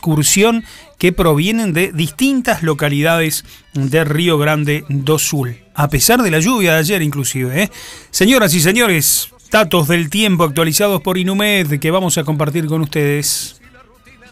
excursión que provienen de distintas localidades de Río Grande do Sul, a pesar de la lluvia de ayer inclusive, ¿eh? Señoras y señores, datos del tiempo actualizados por Inumed que vamos a compartir con ustedes.